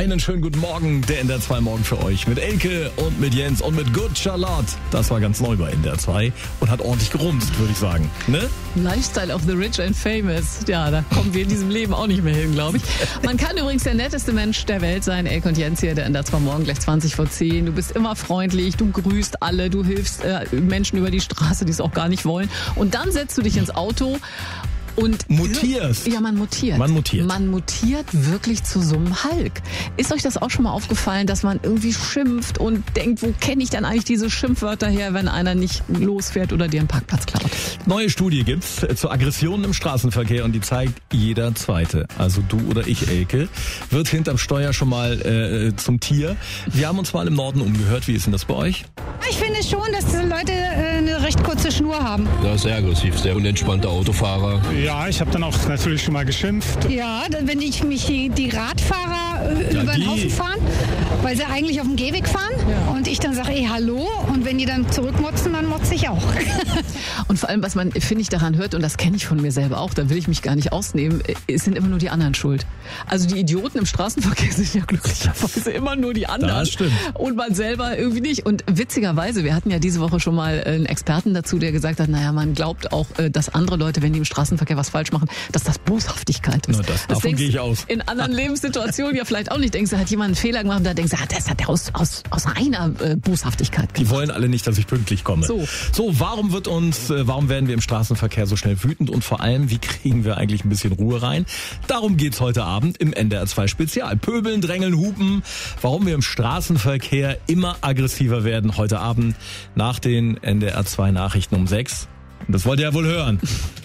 Einen schönen guten Morgen, der NDR 2 Morgen für euch mit Elke und mit Jens und mit Good Charlotte. Das war ganz neu bei NDR 2 und hat ordentlich gerumst, würde ich sagen. Ne? Lifestyle of the rich and famous. Ja, da kommen wir in diesem Leben auch nicht mehr hin, glaube ich. Man kann übrigens der netteste Mensch der Welt sein. Elke und Jens hier, der NDR 2 Morgen, gleich 20 vor 10. Du bist immer freundlich, du grüßt alle, du hilfst Menschen über die Straße, die es auch gar nicht wollen. Und dann setzt du dich ins Auto und mutierst. Ja, man mutiert. Man mutiert wirklich zu so einem Hulk. Ist euch das auch schon mal aufgefallen, dass man irgendwie schimpft und denkt, wo kenne ich denn eigentlich diese Schimpfwörter her, wenn einer nicht losfährt oder dir einen Parkplatz klaut? Neue Studie gibt's zur Aggression im Straßenverkehr und die zeigt, jeder Zweite, also du oder ich, Elke, wird hinterm Steuer schon mal zum Tier. Wir haben uns mal im Norden umgehört. Wie ist denn das bei euch? Ich finde schon, dass die Leute eine recht kurze Schnur haben. Ja, sehr aggressiv, sehr unentspannter Autofahrer. Ja, ich habe dann auch natürlich schon mal geschimpft. Ja, wenn ich mich die Radfahrer über den Haufen fahren, weil sie eigentlich auf dem Gehweg fahren und ich dann sage, hallo, und wenn die dann zurückmotzen, dann motze ich auch. Und vor allem, was man, finde ich, daran hört, und das kenne ich von mir selber auch, da will ich mich gar nicht ausnehmen, es sind immer nur die anderen schuld. Also die Idioten im Straßenverkehr sind ja glücklicherweise immer nur die anderen. Das stimmt. Und man selber irgendwie nicht. Und witzigerweise, wir hatten ja diese Woche schon mal einen Experten dazu, der gesagt hat, naja, man glaubt auch, dass andere Leute, wenn die im Straßenverkehr was falsch machen, dass das Boshaftigkeit ist. Na, davon gehe ich aus. In anderen Lebenssituationen ja vielleicht auch nicht. Denkst du, hat jemand einen Fehler gemacht, da denkst du, das hat er aus reiner Boshaftigkeit gemacht. Die wollen alle nicht, dass ich pünktlich komme. So, warum werden wir im Straßenverkehr so schnell wütend und vor allem, wie kriegen wir eigentlich ein bisschen Ruhe rein? Darum geht's heute Abend im NDR 2 Spezial. Pöbeln, drängeln, hupen. Warum wir im Straßenverkehr immer aggressiver werden. Heute Abend nach den NDR 2 Nachrichten um 6. Das wollt ihr ja wohl hören.